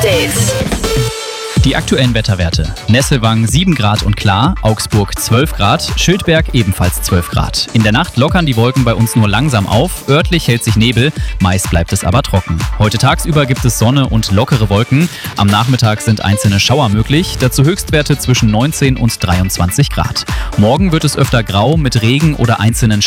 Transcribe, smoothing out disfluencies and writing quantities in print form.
Update. Die aktuellen Wetterwerte. Nesselwang 7 Grad und klar, Augsburg 12 Grad, Schildberg ebenfalls 12 Grad. In der Nacht lockern die Wolken bei uns nur langsam auf, örtlich hält sich Nebel, meist bleibt es aber trocken. Heute tagsüber gibt es Sonne und lockere Wolken, am Nachmittag sind einzelne Schauer möglich, dazu Höchstwerte zwischen 19 und 23 Grad. Morgen wird es öfter grau mit Regen oder einzelnen